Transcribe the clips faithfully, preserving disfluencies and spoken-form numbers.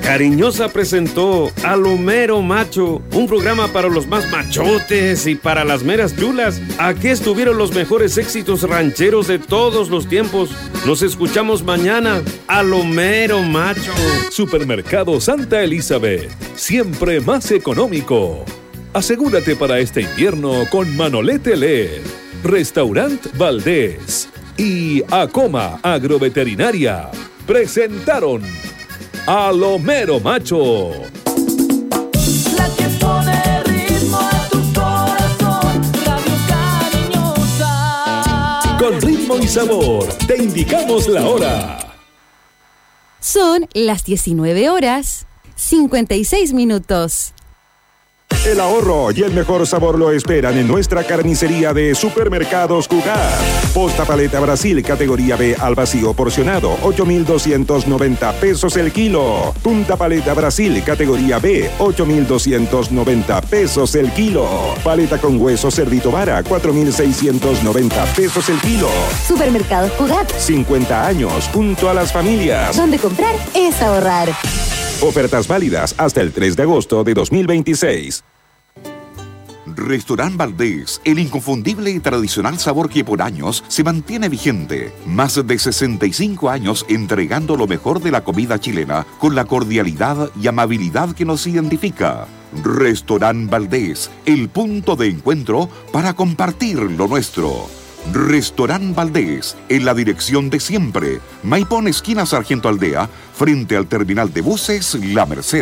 Cariñosa presentó a lo mero macho, un programa para los más machotes y para las meras chulas. Aquí estuvieron los mejores éxitos rancheros de todos los tiempos. Nos escuchamos mañana a lo mero macho. Supermercado Santa Elizabeth, siempre más económico. Asegúrate para este invierno con Manolete L E D, Restaurant Valdés y Acoma Agroveterinaria. Presentaron a lo mero macho. La que pone ritmo a tu corazón, Radio Cariñosa. Con ritmo y sabor, te indicamos la hora. Son las diecinueve horas, cincuenta y seis minutos. El ahorro y el mejor sabor lo esperan en nuestra carnicería de Supermercados Cugat. Posta paleta Brasil, categoría B al vacío porcionado, ocho mil doscientos noventa pesos el kilo. Punta paleta Brasil, categoría B, ocho mil doscientos noventa pesos el kilo. Paleta con hueso cerdito vara, cuatro mil seiscientos noventa pesos el kilo. Supermercados Cugat. cincuenta años junto a las familias. Donde comprar es ahorrar. Ofertas válidas hasta el tres de agosto de dos mil veintiséis. Restaurant Valdés, el inconfundible y tradicional sabor que por años se mantiene vigente. Más de sesenta y cinco años entregando lo mejor de la comida chilena con la cordialidad y amabilidad que nos identifica. Restaurant Valdés, el punto de encuentro para compartir lo nuestro. Restaurant Valdés, en la dirección de siempre. Maipón, esquina Sargento Aldea, frente al terminal de buses La Merced.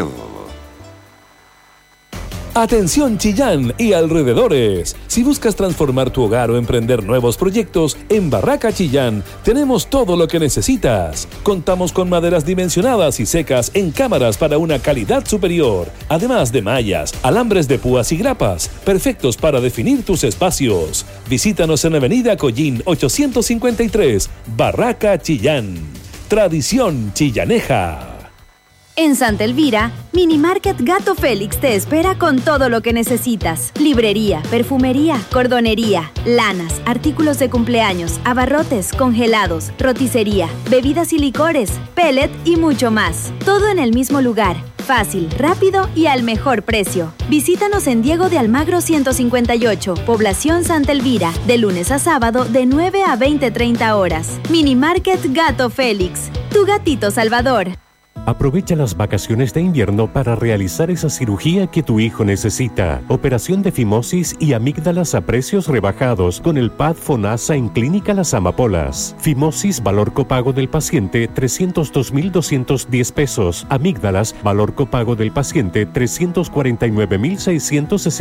Atención Chillán y alrededores. Si buscas transformar tu hogar o emprender nuevos proyectos, en Barraca Chillán tenemos todo lo que necesitas. Contamos con maderas dimensionadas y secas en cámaras para una calidad superior, además de mallas, alambres de púas y grapas, perfectos para definir tus espacios. Visítanos en Avenida Collín ochocientos cincuenta y tres, Barraca Chillán. Tradición chillaneja. En Santa Elvira, Mini Market Gato Félix te espera con todo lo que necesitas. Librería, perfumería, cordonería, lanas, artículos de cumpleaños, abarrotes, congelados, roticería, bebidas y licores, pellet y mucho más. Todo en el mismo lugar. Fácil, rápido y al mejor precio. Visítanos en Diego de Almagro ciento cincuenta y ocho, Población Santa Elvira, de lunes a sábado de nueve a veinte treinta horas. Mini Market Gato Félix, tu gatito salvador. Aprovecha las vacaciones de invierno para realizar esa cirugía que tu hijo necesita. Operación de fimosis y amígdalas a precios rebajados con el P A D FONASA en Clínica Las Amapolas. Fimosis, valor copago del paciente, trescientos dos mil doscientos diez pesos. Amígdalas, valor copago del paciente, trescientos cuarenta y nueve mil seiscientos sesenta.